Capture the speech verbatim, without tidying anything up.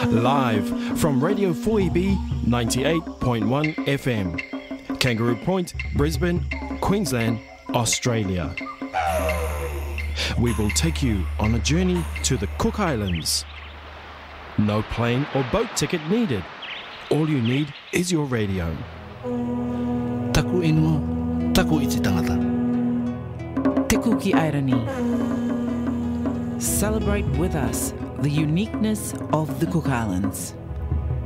Live from Radio four E B ninety-eight point one F M, Kangaroo Point, Brisbane, Queensland, Australia. We will take you on a journey to the Cook Islands. No plane or boat ticket needed. All you need is your radio. Taku inu, taku iti tangata. Te Kuki Airani. Celebrate with us the uniqueness of the Cook Islands.